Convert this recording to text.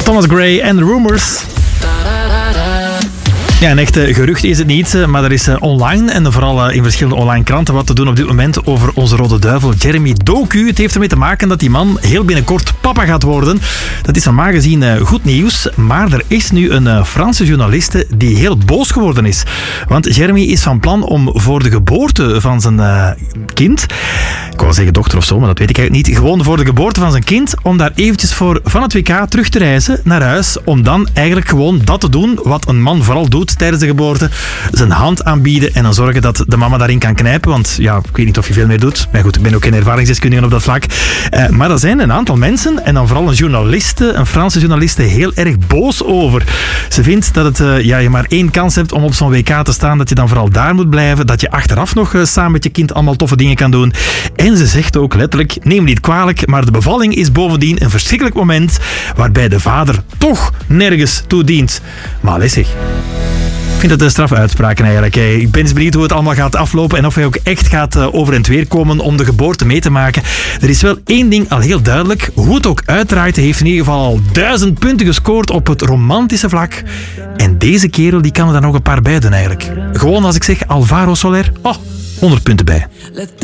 Thomas Gray en The Rumors. Ja, een echt gerucht is het niet, maar er is online en vooral in verschillende online kranten wat te doen op dit moment over onze rode duivel Jeremy Doku. Het heeft ermee te maken dat die man heel binnenkort papa gaat worden. Dat is normaal gezien goed nieuws, maar er is nu een Franse journaliste die heel boos geworden is. Want Jeremy is van plan om voor de geboorte van zijn kind, ik wou zeggen dochter of zo, maar dat weet ik eigenlijk niet, gewoon voor de geboorte van zijn kind, om daar eventjes voor van het WK terug te reizen naar huis, om dan eigenlijk gewoon dat te doen wat een man vooral doet tijdens de geboorte, zijn hand aanbieden en dan zorgen dat de mama daarin kan knijpen, want ja, ik weet niet of je veel meer doet, maar goed, ik ben ook geen ervaringsdeskundige op dat vlak, maar er zijn een aantal mensen en dan vooral een Franse journaliste heel erg boos over. Ze vindt dat je maar één kans hebt om op zo'n WK te staan, dat je dan vooral daar moet blijven, dat je achteraf nog samen met je kind allemaal toffe dingen kan doen. En ze zegt ook letterlijk, neem me niet kwalijk, maar de bevalling is bovendien een verschrikkelijk moment waarbij de vader toch nergens toe dient. Maar allee zeg. Ik vind het een straffe uitspraken eigenlijk. Ik ben eens benieuwd hoe het allemaal gaat aflopen en of hij ook echt gaat over en weer komen om de geboorte mee te maken. Er is wel één ding al heel duidelijk. Hoe het ook uitdraait, hij heeft in ieder geval al 1000 punten gescoord op het romantische vlak. En deze kerel die kan er dan nog een paar bij doen eigenlijk. Gewoon als ik zeg Alvaro Soler, 100 punten bij.